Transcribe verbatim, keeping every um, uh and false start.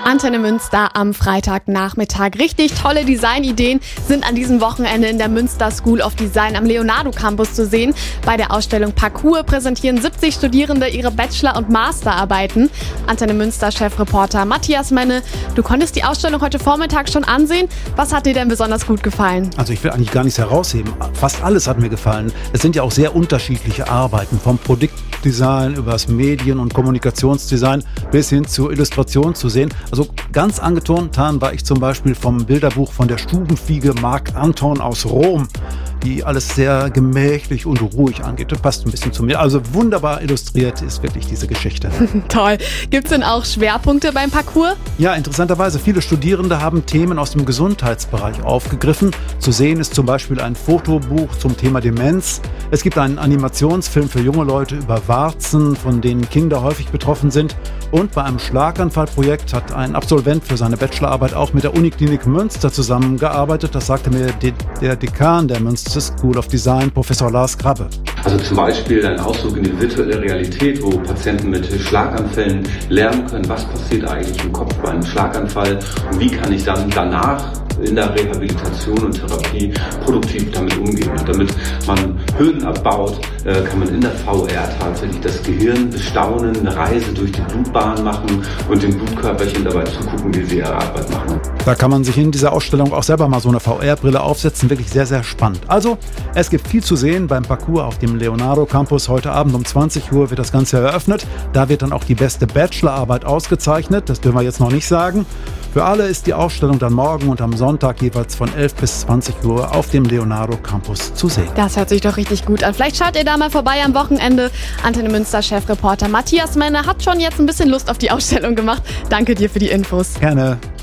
Antenne Münster am Freitagnachmittag. Richtig tolle Designideen sind an diesem Wochenende in der Münster School of Design am Leonardo Campus zu sehen. Bei der Ausstellung Parcours präsentieren siebzig Studierende ihre Bachelor- und Masterarbeiten. Antenne Münster Chefreporter Matthias Menne, du konntest die Ausstellung heute Vormittag schon ansehen. Was hat dir denn besonders gut gefallen? Also ich will eigentlich gar nichts herausheben. Fast alles hat mir gefallen. Es sind ja auch sehr unterschiedliche Arbeiten, vom Produktdesign über das Medien- und Kommunikationsdesign bis hin zur Illustration zu sehen. Also ganz angetan war ich zum Beispiel vom Bilderbuch von der Stubenfliege Marc Anton aus Rom, die alles sehr gemächlich und ruhig angeht. Das passt ein bisschen zu mir. Also wunderbar illustriert ist wirklich diese Geschichte. Toll. Gibt es denn auch Schwerpunkte beim Parcours? Ja, interessanterweise. Viele Studierende haben Themen aus dem Gesundheitsbereich aufgegriffen. Zu sehen ist zum Beispiel ein Fotobuch zum Thema Demenz. Es gibt einen Animationsfilm für junge Leute über Warzen, von denen Kinder häufig betroffen sind. Und bei einem Schlaganfallprojekt hat ein Absolvent für seine Bachelorarbeit auch mit der Uniklinik Münster zusammengearbeitet. Das sagte mir de- der Dekan der Münster School of Design, Professor Lars Krabbe. Also zum Beispiel ein Ausflug in die virtuelle Realität, wo Patienten mit Schlaganfällen lernen können, was passiert eigentlich im Kopf bei einem Schlaganfall und wie kann ich dann danach in der Rehabilitation und Therapie produktiv damit umgehen. Und damit man Hürden abbaut, kann man in der V R tatsächlich das Gehirn bestaunen, eine Reise durch die Blutbahn machen und den Blutkörperchen dabei zugucken, wie sie ihre Arbeit machen. Da kann man sich in dieser Ausstellung auch selber mal so eine V R-Brille aufsetzen. Wirklich sehr, sehr spannend. Also, es gibt viel zu sehen beim Parcours auf dem Leonardo Campus. Heute Abend um zwanzig Uhr wird das Ganze eröffnet. Da wird dann auch die beste Bachelorarbeit ausgezeichnet. Das dürfen wir jetzt noch nicht sagen. Für alle ist die Ausstellung dann morgen und am Sonntag jeweils von elf bis zwanzig Uhr auf dem Leonardo Campus zu sehen. Das hört sich doch richtig gut an. Vielleicht schaut ihr da mal vorbei am Wochenende. Antenne Münster Chefreporter Matthias Menne hat schon jetzt ein bisschen Lust auf die Ausstellung gemacht. Danke dir für die Infos. Gerne.